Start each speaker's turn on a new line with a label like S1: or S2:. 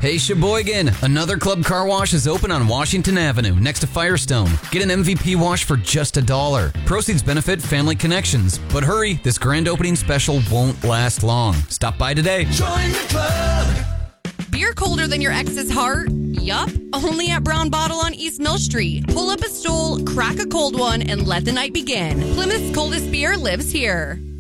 S1: Hey Sheboygan, another Club Car Wash is open on Washington Avenue next to Firestone. Get an MVP wash for just $1. Proceeds benefit Family Connections. But hurry, this grand opening special won't last long. Stop by today.
S2: Join the club.
S3: Beer colder than your ex's heart? Yup, only at Brown Bottle on East Mill Street. Pull up a stool, crack a cold one, and let the night begin. Plymouth's coldest beer lives here.